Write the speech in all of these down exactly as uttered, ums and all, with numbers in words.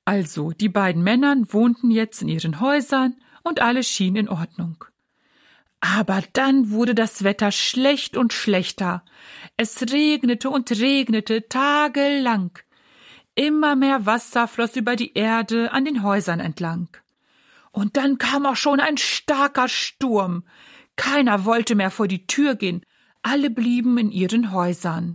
Also, die beiden Männer wohnten jetzt in ihren Häusern und alles schien in Ordnung. Aber dann wurde das Wetter schlecht und schlechter. Es regnete und regnete tagelang. Immer mehr Wasser floss über die Erde an den Häusern entlang. Und dann kam auch schon ein starker Sturm. Keiner wollte mehr vor die Tür gehen. Alle blieben in ihren Häusern.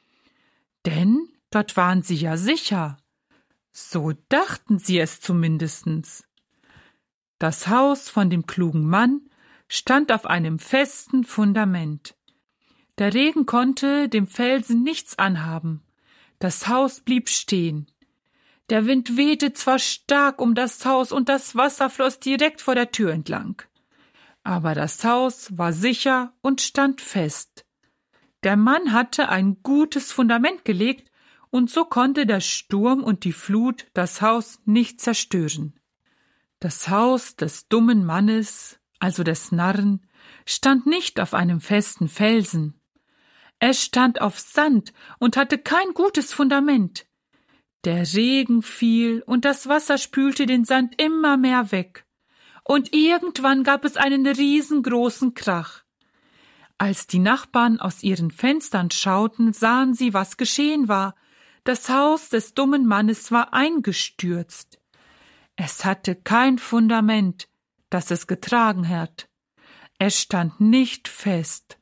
Denn dort waren sie ja sicher. So dachten sie es zumindestens. Das Haus von dem klugen Mann stand auf einem festen Fundament. Der Regen konnte dem Felsen nichts anhaben. Das Haus blieb stehen. Der Wind wehte zwar stark um das Haus und das Wasser floss direkt vor der Tür entlang. Aber das Haus war sicher und stand fest. Der Mann hatte ein gutes Fundament gelegt und so konnte der Sturm und die Flut das Haus nicht zerstören. Das Haus des dummen Mannes, also des Narren, stand nicht auf einem festen Felsen. Es stand auf Sand und hatte kein gutes Fundament. Der Regen fiel und das Wasser spülte den Sand immer mehr weg. Und irgendwann gab es einen riesengroßen Krach. Als die Nachbarn aus ihren Fenstern schauten, sahen sie, was geschehen war. Das Haus des dummen Mannes war eingestürzt. Es hatte kein Fundament, das es getragen hat. Es stand nicht fest.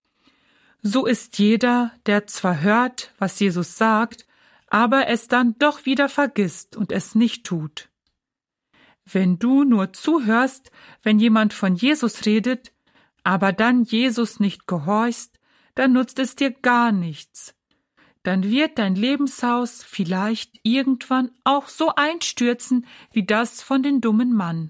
So ist jeder, der zwar hört, was Jesus sagt, aber es dann doch wieder vergisst und es nicht tut. Wenn du nur zuhörst, wenn jemand von Jesus redet, aber dann Jesus nicht gehorchst, dann nutzt es dir gar nichts. Dann wird dein Lebenshaus vielleicht irgendwann auch so einstürzen wie das von dem dummen Mann.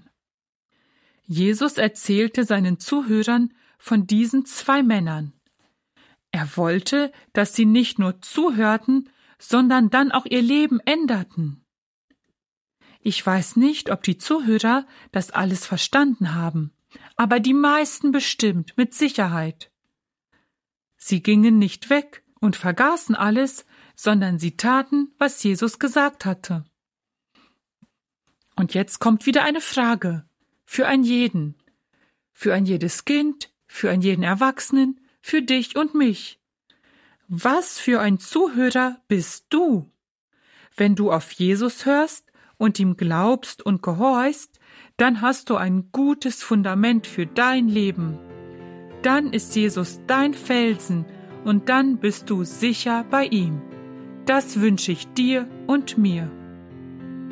Jesus erzählte seinen Zuhörern von diesen zwei Männern. Er wollte, dass sie nicht nur zuhörten, sondern dann auch ihr Leben änderten. Ich weiß nicht, ob die Zuhörer das alles verstanden haben, aber die meisten bestimmt, mit Sicherheit. Sie gingen nicht weg und vergaßen alles, sondern sie taten, was Jesus gesagt hatte. Und jetzt kommt wieder eine Frage, für einen jeden, für ein jedes Kind, für einen jeden Erwachsenen, für dich und mich. Was für ein Zuhörer bist du? Wenn du auf Jesus hörst und ihm glaubst und gehorchst, dann hast du ein gutes Fundament für dein Leben. Dann ist Jesus dein Felsen und dann bist du sicher bei ihm. Das wünsche ich dir und mir.